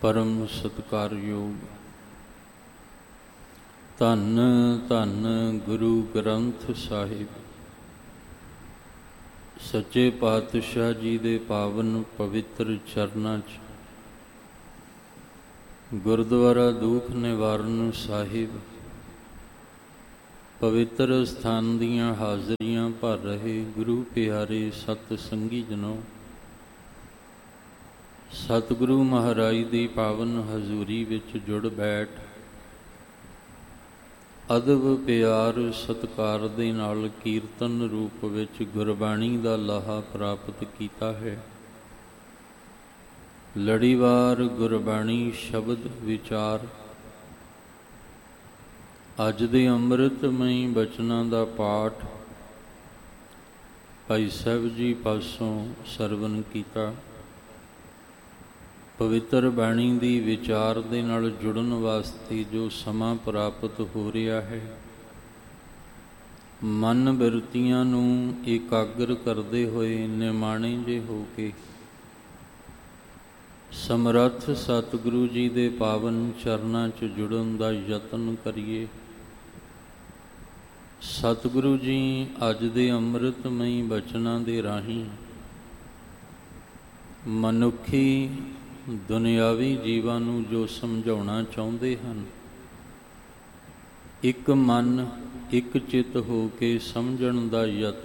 ਪਰਮ ਸਤਿਕਾਰਯੋਗ ਧੰਨ ਧੰਨ ਗੁਰੂ ਗ੍ਰੰਥ ਸਾਹਿਬ ਸੱਚੇ ਪਾਤਸ਼ਾਹ ਜੀ ਦੇ ਪਾਵਨ ਪਵਿੱਤਰ ਚਰਨਾਂ 'ਚ ਗੁਰਦੁਆਰਾ ਦੂਖ ਨਿਵਾਰਨ ਸਾਹਿਬ ਪਵਿੱਤਰ ਸਥਾਨ ਦੀਆਂ ਹਾਜ਼ਰੀਆਂ ਭਰ ਰਹੇ ਗੁਰੂ ਪਿਆਰੇ ਸਤ ਸੰਗੀ ਜਨੋ, ਸਤਿਗੁਰੂ ਮਹਾਰਾਜ ਦੀ ਪਾਵਨ ਹਜ਼ੂਰੀ ਵਿੱਚ ਜੁੜ ਬੈਠ ਅਦਬ ਪਿਆਰ ਸਤਿਕਾਰ ਦੇ ਨਾਲ ਕੀਰਤਨ ਰੂਪ ਵਿੱਚ ਗੁਰਬਾਣੀ ਦਾ ਲਾਹਾ ਪ੍ਰਾਪਤ ਕੀਤਾ ਹੈ। ਲੜੀਵਾਰ ਗੁਰਬਾਣੀ ਸ਼ਬਦ ਵਿਚਾਰ ਅੱਜ ਦੇ ਅੰਮ੍ਰਿਤਮਈ ਬਚਨਾਂ ਦਾ ਪਾਠ ਭਾਈ ਸਾਹਿਬ ਜੀ ਪਾਸੋਂ ਸਰਵਨ ਕੀਤਾ। ਪਵਿੱਤਰ ਬਾਣੀ ਦੀ ਵਿਚਾਰ ਦੇ ਨਾਲ ਜੁੜਨ ਵਾਸਤੇ ਜੋ ਸਮਾਂ ਪ੍ਰਾਪਤ ਹੋ ਰਿਹਾ ਹੈ, ਮਨ ਬਿਰਤੀਆਂ ਨੂੰ ਇਕਾਗਰ ਕਰਦੇ ਹੋਏ ਨਿਮਾਣੇ ਜੇ ਹੋ ਕੇ ਸਮਰੱਥ ਸਤਿਗੁਰੂ ਜੀ ਦੇ ਪਾਵਨ ਚਰਨਾਂ 'ਚ ਜੁੜਨ ਦਾ ਯਤਨ ਕਰੀਏ। ਸਤਿਗੁਰੂ ਜੀ ਅੱਜ ਦੇ ਅੰਮ੍ਰਿਤਮਈ ਬਚਨਾਂ ਦੇ ਰਾਹੀਂ ਮਨੁੱਖੀ ਦੁਨਿਆਵੀ ਜੀਵਾਂ ਨੂੰ ਜੋ ਸਮਝਾਉਣਾ ਚਾਹੁੰਦੇ ਹਨ, ਇੱਕ ਮਨ ਇੱਕ ਚਿੱਤ ਹੋ ਕੇ ਸਮਝਣ ਦਾ ਯਤਨ